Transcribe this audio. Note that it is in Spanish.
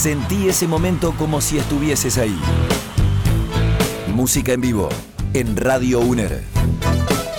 Sentí ese momento como si estuvieses ahí. Música en vivo en Radio UNER.